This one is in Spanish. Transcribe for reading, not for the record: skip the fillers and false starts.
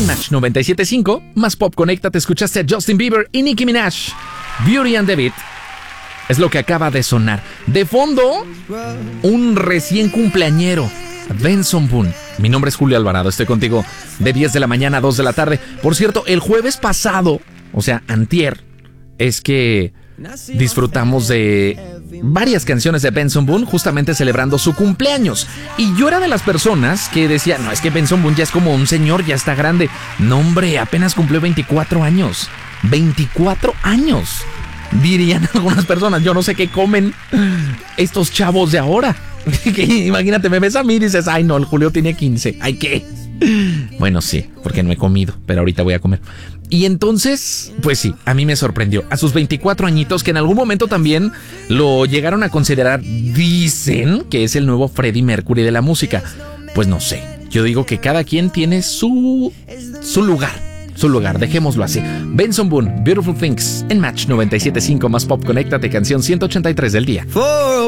Match 97.5, más pop, conéctate, escuchaste a Justin Bieber y Nicki Minaj. Beauty and the Beat es lo que acaba de sonar. De fondo, un recién cumpleañero, Benson Boone. Mi nombre es Julio Alvarado, estoy contigo de 10 de la mañana a 2 de la tarde. Por cierto, el jueves pasado, o sea, antier, es que disfrutamos de varias canciones de Benson Boone, justamente celebrando su cumpleaños. Y yo era de las personas que decía, no, es que Benson Boone ya es como un señor, ya está grande. No, hombre, apenas cumplió 24 años. 24 años. Dirían algunas personas, yo no sé qué comen estos chavos de ahora. Imagínate, me ves a mí y dices, ay no, el Julio tiene 15. Ay, ¿qué? Bueno, sí, porque no he comido, pero ahorita voy a comer. Y entonces, pues sí, a mí me sorprendió. A sus 24 añitos, que en algún momento también lo llegaron a considerar, dicen que es el nuevo Freddie Mercury de la música. Pues no sé, yo digo que cada quien tiene su lugar, dejémoslo así. Benson Boone, Beautiful Things, en Match 97.5 más pop, conéctate, canción 183 del día.